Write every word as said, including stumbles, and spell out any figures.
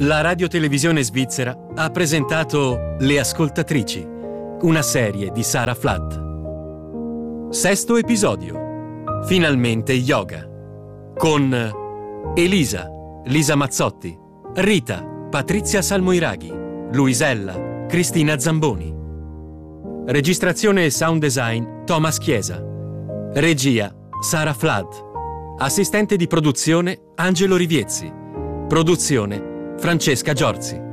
La radiotelevisione svizzera ha presentato Le Ascoltatrici, una serie di Sarah Flood. Sesto episodio. Finalmente yoga. Con Elisa, Lisa Mazzotti, Rita, Patrizia Salmoiraghi, Luisella, Cristina Zamboni. Registrazione e sound design Thomas Chiesa. Regia Sarah Flood. Assistente di produzione Angelo Riviezzi. Produzione Francesca Giorzi.